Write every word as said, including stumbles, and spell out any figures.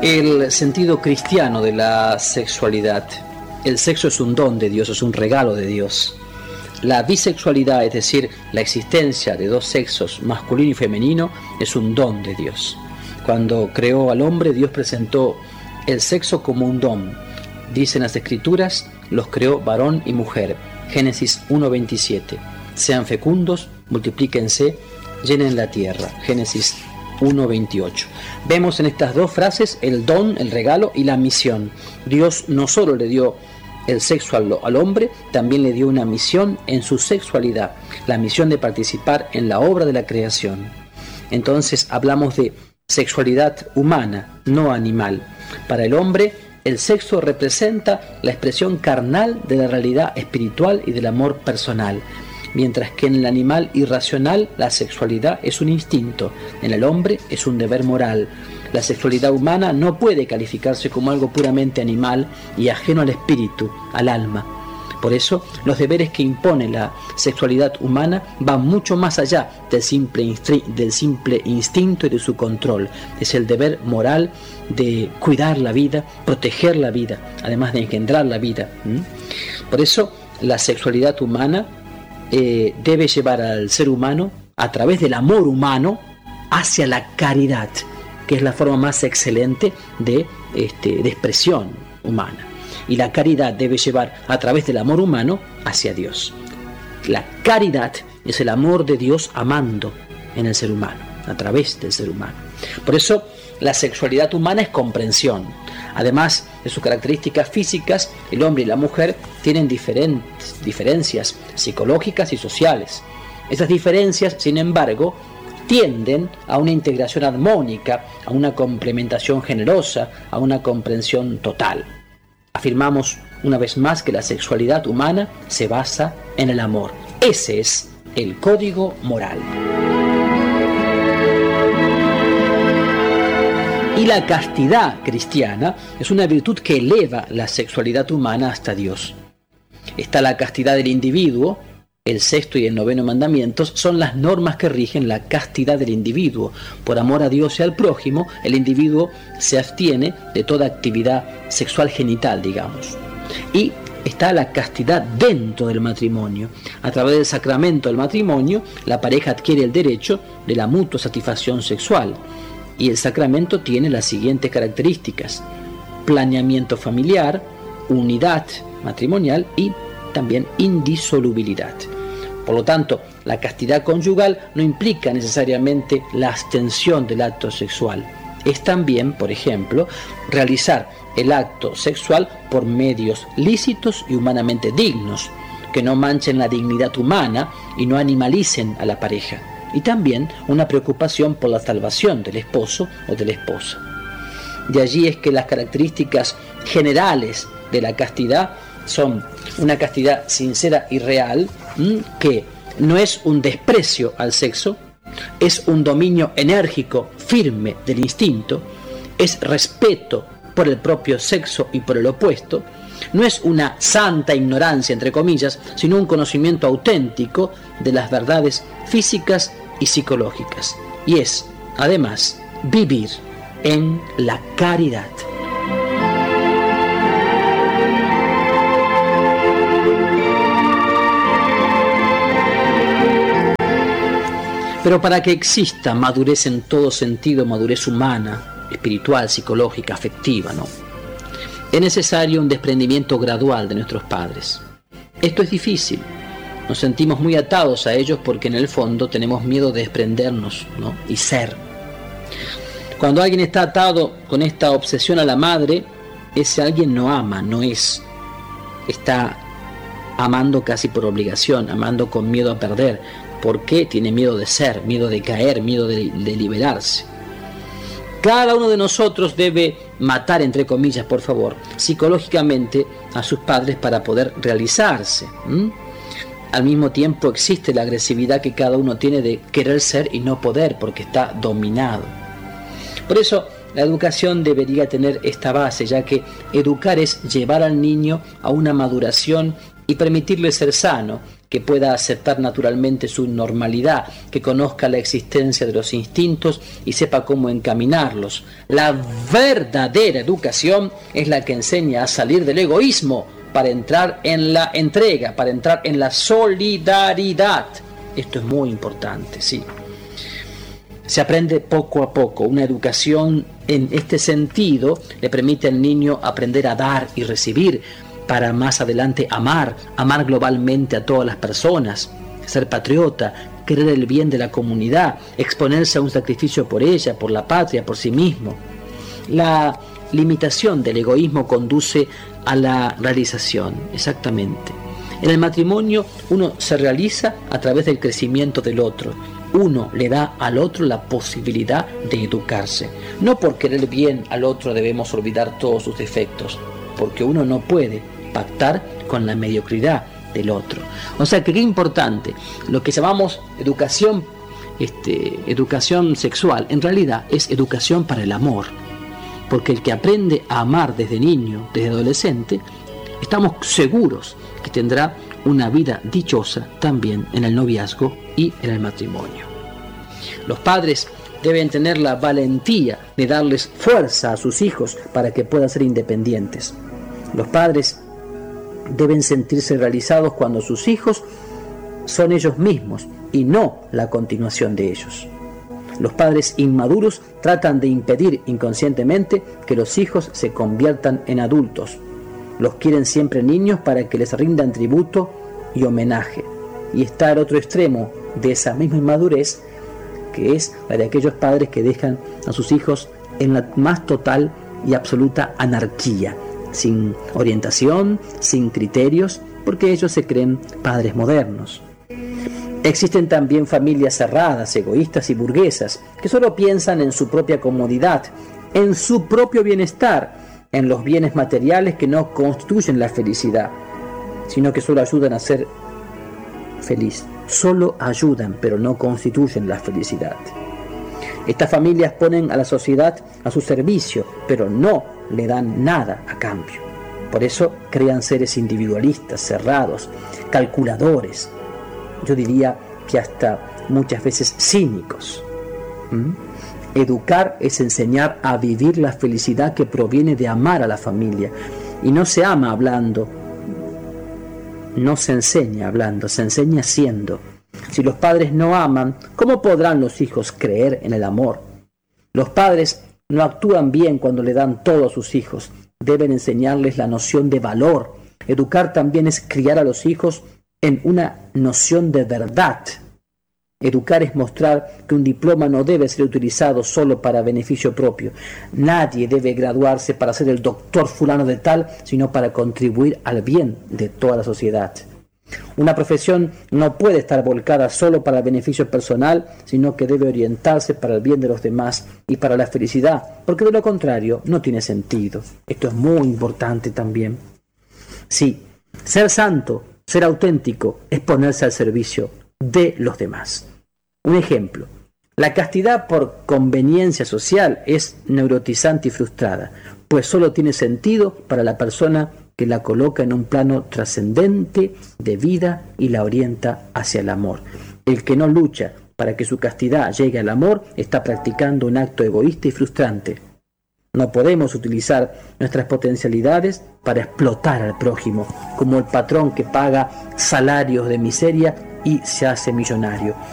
El sentido cristiano de la sexualidad. El sexo es un don de Dios, es un regalo de Dios. La bisexualidad, es decir, la existencia de dos sexos, masculino y femenino, es un don de Dios. Cuando creó al hombre, Dios presentó el sexo como un don. Dicen las Escrituras, los creó varón y mujer. Génesis uno veintisiete. Sean fecundos, multiplíquense, llenen la tierra. Génesis uno veintiocho. Vemos en estas dos frases el don, el regalo y la misión. Dios no solo le dio el sexo al, al hombre, también le dio una misión en su sexualidad, la misión de participar en la obra de la creación. Entonces hablamos de sexualidad humana, no animal. Para el hombre, el sexo representa la expresión carnal de la realidad espiritual y del amor personal, mientras que en el animal irracional la sexualidad es un instinto, en el hombre es un deber moral. La sexualidad humana no puede calificarse como algo puramente animal y ajeno al espíritu, al alma. Por eso, los deberes que impone la sexualidad humana van mucho más allá del simple, instri- del simple instinto y de su control. Es el deber moral de cuidar la vida, proteger la vida, además de engendrar la vida. ¿Mm? Por eso, la sexualidad humana eh, debe llevar al ser humano, a través del amor humano, hacia la caridad, que es la forma más excelente de, este, de expresión humana. Y la caridad debe llevar a través del amor humano hacia Dios. La caridad es el amor de Dios amando en el ser humano, a través del ser humano. Por eso la sexualidad humana es comprensión. Además de sus características físicas, el hombre y la mujer tienen diferentes diferencias psicológicas y sociales. Esas diferencias, sin embargo, tienden a una integración armónica, a una complementación generosa, a una comprensión total. Afirmamos una vez más que la sexualidad humana se basa en el amor. Ese es el código moral. Y la castidad cristiana es una virtud que eleva la sexualidad humana hasta Dios. Está la castidad del individuo. El sexto y el noveno mandamientos son las normas que rigen la castidad del individuo. Por amor a Dios y al prójimo, el individuo se abstiene de toda actividad sexual genital, digamos. Y está la castidad dentro del matrimonio. A través del sacramento del matrimonio, la pareja adquiere el derecho de la mutua satisfacción sexual. Y el sacramento tiene las siguientes características: planeamiento familiar, unidad matrimonial y también indisolubilidad. Por lo tanto, la castidad conyugal no implica necesariamente la abstención del acto sexual. Es también, por ejemplo, realizar el acto sexual por medios lícitos y humanamente dignos, que no manchen la dignidad humana y no animalicen a la pareja. Y también una preocupación por la salvación del esposo o de la esposa. De allí es que las características generales de la castidad son una castidad sincera y real, que no es un desprecio al sexo, es un dominio enérgico, firme del instinto, es respeto por el propio sexo y por el opuesto, no es una santa ignorancia, entre comillas, sino un conocimiento auténtico de las verdades físicas y psicológicas. Y es, además, vivir en la caridad. Pero para que exista madurez en todo sentido, madurez humana, espiritual, psicológica, afectiva, ¿no?, es necesario un desprendimiento gradual de nuestros padres. Esto es difícil. Nos sentimos muy atados a ellos porque en el fondo tenemos miedo de desprendernos, ¿no?, y ser. Cuando alguien está atado con esta obsesión a la madre, ese alguien no ama, no es. Está amando casi por obligación, amando con miedo a perder. ¿Por qué? Tiene miedo de ser, miedo de caer, miedo de, de liberarse. Cada uno de nosotros debe matar, entre comillas, por favor, psicológicamente a sus padres para poder realizarse. ¿Mm? Al mismo tiempo existe la agresividad que cada uno tiene de querer ser y no poder porque está dominado. Por eso la educación debería tener esta base, ya que educar es llevar al niño a una maduración y permitirle ser sano, que pueda aceptar naturalmente su normalidad, que conozca la existencia de los instintos y sepa cómo encaminarlos. La verdadera educación es la que enseña a salir del egoísmo para entrar en la entrega, para entrar en la solidaridad. Esto es muy importante, sí. Se aprende poco a poco. Una educación en este sentido le permite al niño aprender a dar y recibir, para más adelante amar, amar globalmente a todas las personas, ser patriota, querer el bien de la comunidad, exponerse a un sacrificio por ella, por la patria, por sí mismo. La limitación del egoísmo conduce a la realización, exactamente. En el matrimonio uno se realiza a través del crecimiento del otro. Uno le da al otro la posibilidad de educarse. No por querer bien al otro debemos olvidar todos sus defectos, porque uno no puede pactar con la mediocridad del otro. O sea que qué importante, lo que llamamos educación, este, educación sexual, en realidad es educación para el amor, porque el que aprende a amar desde niño, desde adolescente, estamos seguros que tendrá una vida dichosa también en el noviazgo y en el matrimonio. Los padres deben tener la valentía de darles fuerza a sus hijos para que puedan ser independientes. Los padres deben sentirse realizados cuando sus hijos son ellos mismos y no la continuación de ellos. Los padres inmaduros tratan de impedir inconscientemente que los hijos se conviertan en adultos. Los quieren siempre niños para que les rindan tributo y homenaje. Y está el otro extremo de esa misma inmadurez, que es la de aquellos padres que dejan a sus hijos en la más total y absoluta anarquía, sin orientación, sin criterios, porque ellos se creen padres modernos. Existen también familias cerradas, egoístas y burguesas, que solo piensan en su propia comodidad, en su propio bienestar, en los bienes materiales que no constituyen la felicidad, sino que solo ayudan a ser feliz. Solo ayudan, pero no constituyen la felicidad. Estas familias ponen a la sociedad a su servicio, pero no le dan nada a cambio. Por eso crean seres individualistas, cerrados, calculadores. Yo diría que hasta muchas veces cínicos. ¿Mm? Educar es enseñar a vivir la felicidad que proviene de amar a la familia. Y no se ama hablando, no se enseña hablando, se enseña siendo. Si los padres no aman, ¿cómo podrán los hijos creer en el amor? Los padres no actúan bien cuando le dan todo a sus hijos. Deben enseñarles la noción de valor. Educar también es criar a los hijos en una noción de verdad. Educar es mostrar que un diploma no debe ser utilizado solo para beneficio propio. Nadie debe graduarse para ser el doctor fulano de tal, sino para contribuir al bien de toda la sociedad. Una profesión no puede estar volcada solo para el beneficio personal, sino que debe orientarse para el bien de los demás y para la felicidad, porque de lo contrario no tiene sentido. Esto es muy importante también. Sí, ser santo, ser auténtico, es ponerse al servicio de los demás. Un ejemplo, la castidad por conveniencia social es neurotizante y frustrada, pues solo tiene sentido para la persona que la coloca en un plano trascendente de vida y la orienta hacia el amor. El que no lucha para que su castidad llegue al amor está practicando un acto egoísta y frustrante. No podemos utilizar nuestras potencialidades para explotar al prójimo, como el patrón que paga salarios de miseria y se hace millonario.